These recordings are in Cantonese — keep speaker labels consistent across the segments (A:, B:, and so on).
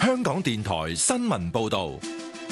A: 香港電台新聞報道。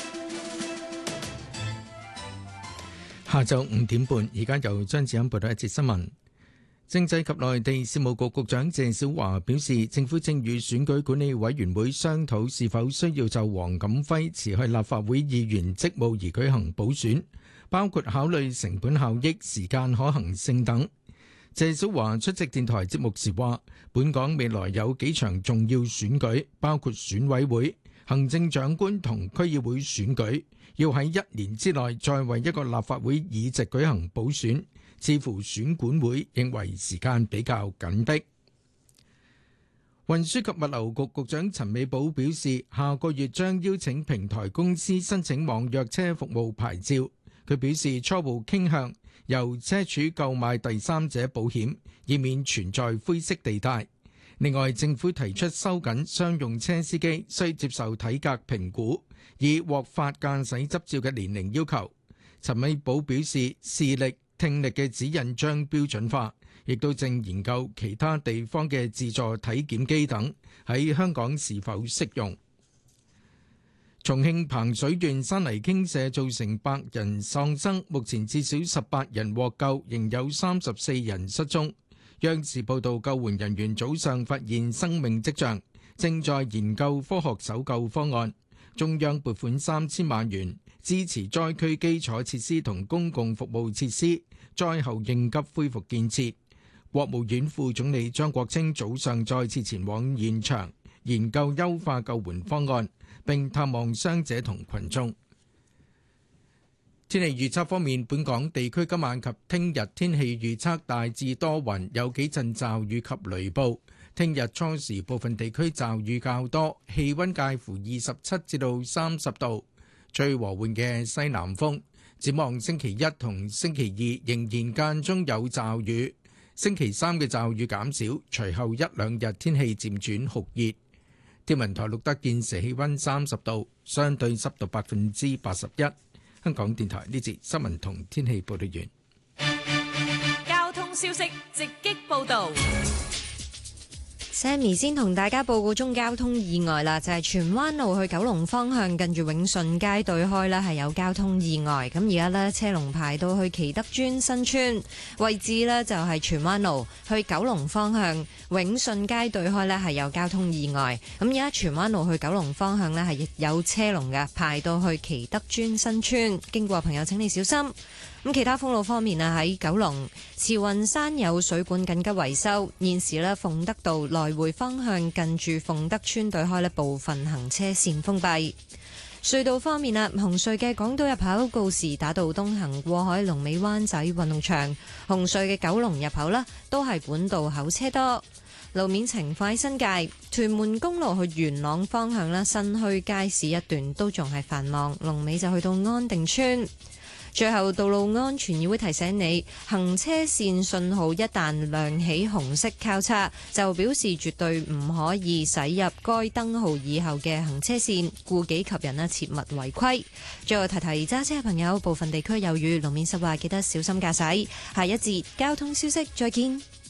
B: 下晝5點半，而家由張子欣報道一節新聞。政制及內地事務局局長謝小華表示，政府正與選舉管理委員會商討是否需要就黃錦輝辭去立法會議員職務而舉行補選，包括考慮成本效益、時間可行性等。謝小華出席電台節目時話，本港未來有幾場重要選舉，包括選委會、行政長官同區議會選舉，要喺1年之內再為一個立法會議席舉行補選，似乎選管會認為時間比較緊迫。運輸及物流局局長陳美寶表示，下個月將邀請平台公司申請網約車服務牌照。佢表示初步傾向由車主購買第三者保險，以免存在灰色地帶。另外，政府提出收緊商用車司機需接受體格評估，以獲發駕駛執照嘅年齡要求。陳美寶表示，視力、聽力嘅指引將標準化，亦都正研究其他地方嘅自助體檢機等喺香港是否適用。重慶彭水縣山泥傾瀉造成8人喪生，目前至少18人獲救，仍有34人失蹤。央視報道，救援人員早上發現生命跡象，正在研究科學搜救方案。中央撥款3000萬元支持災區基礎設施同公共服務設施災後應急恢復建設。國務院副總理張國清早上再次前往現場研究優化救援方案，並探望傷者同群眾。天氣預測方面，本港地區今晚及聽日天氣預測大致多雲，有幾陣驟雨及雷暴。聽日初時部分地區驟雨較多，氣溫介乎27至到30度，最和緩嘅西南風。展望星期一同星期二仍然間中有驟雨，星期三嘅驟雨減少，隨後一兩日天氣漸轉酷熱。天文台錄得現時氣溫30度，相對濕度81%。香港電台呢節新聞同天氣報道完。
C: 交通消息直擊報道。
D: Sammy 先同大家報告中交通意外啦，就係荃灣路去九龍方向近住永順街對開呢係有交通意外，咁而家呢，車龍排到去祈德邨新村位置呢，就係荃灣路去九龍方向永順街對開呢係有交通意外，咁而家荃灣路去九龍方向呢係有車龍嘅，排到去祈德邨新村，經過朋友請你小心。咁其他封路方面啊，喺九龍慈雲山有水管緊急維修，現時呢，鳳德道來回方向近住鳳德村對開呢部分行車線封閉。隧道方面啊，紅隧嘅港島入口告士打道東行過海龍尾灣仔運動場，紅隧嘅九龍入口呢都係管道口車多。路面情況喺新界屯門公路去元朗方向呢，新墟街市一段都仲係繁忙，龍尾就去到安定村。最後，道路安全議會提醒你，行車線信號一旦亮起紅色交叉，就表示絕對唔可以駛入該燈號以後嘅行車線，顧己及人啊，切勿違規。最後提提揸車嘅朋友，部分地區有雨，路面濕滑，記得小心駕駛。下一節交通消息，再見。